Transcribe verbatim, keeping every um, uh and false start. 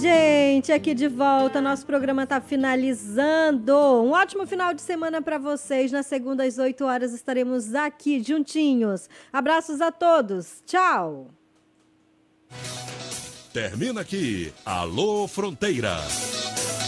gente, aqui de volta, nosso programa tá finalizando. Um ótimo final de semana para vocês. Na segunda às oito horas estaremos aqui juntinhos. Abraços a todos. Tchau. Termina aqui, Alô Fronteira.